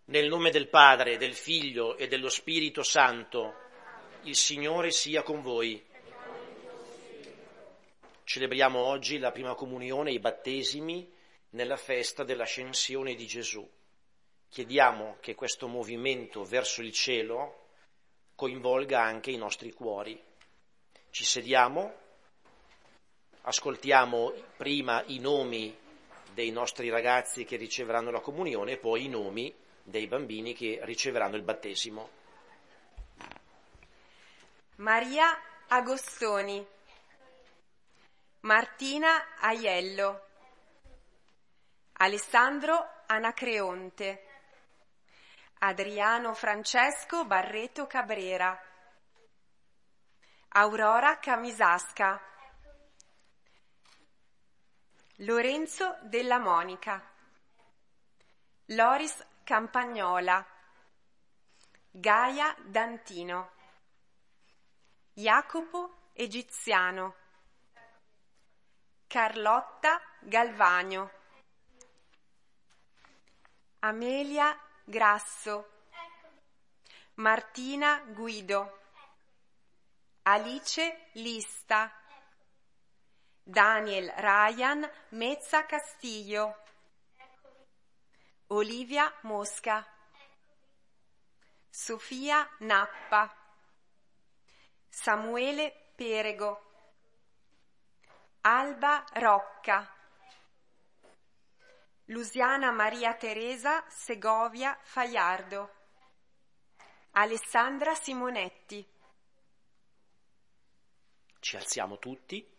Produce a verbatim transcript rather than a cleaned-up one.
Nel nome del Padre, del Figlio e dello Spirito Santo, il Signore sia con voi. Celebriamo oggi la prima comunione e i battesimi nella festa dell'ascensione di Gesù. Chiediamo che questo movimento verso il cielo coinvolga anche i nostri cuori. Ci sediamo, ascoltiamo prima i nomi dei nostri ragazzi che riceveranno la comunione e poi i nomi dei bambini che riceveranno il battesimo. Maria Agostoni, Martina Aiello, Alessandro Anacreonte, Adriano Francesco Barreto Cabrera, Aurora Camisasca, Lorenzo Della Monica, Loris Campagnola, Gaia Dantino, Jacopo Egiziano, Carlotta Galvagno, Amelia Grasso, Martina Guido, Alice Lista, Daniel Ryan Mezza Castiglio, Olivia Mosca, Sofia Nappa, Samuele Perego, Alba Rocca, Luciana Maria Teresa Segovia Faiardo, Alessandra Simonetti. Ci alziamo tutti.